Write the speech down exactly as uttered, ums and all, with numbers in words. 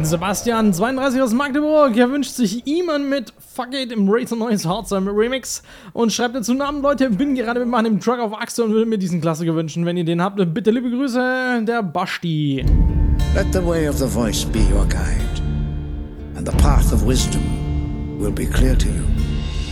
Sebastian, zweiunddreißig aus Magdeburg, er wünscht sich Iman mit Fuck It im Razor Noise Hardstyle Remix und schreibt dazu Namen, Leute, bin gerade mit meinem Truck auf Achse und will mir diesen Klassiker wünschen. Wenn ihr den habt, bitte liebe Grüße, der Basti. Let the way of the voice be your guide, and the path of wisdom will be clear to you.